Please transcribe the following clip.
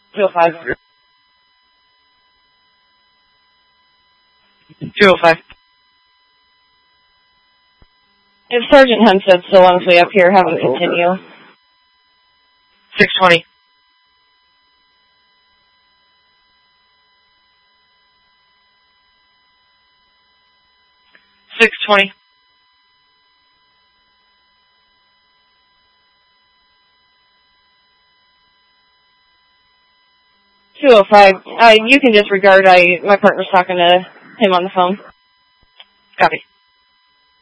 205. 205. If Sergeant Hempstead's still on his way up here, have him continue. 620. 620. 205. You can disregard. My partner's talking to him on the phone. Copy.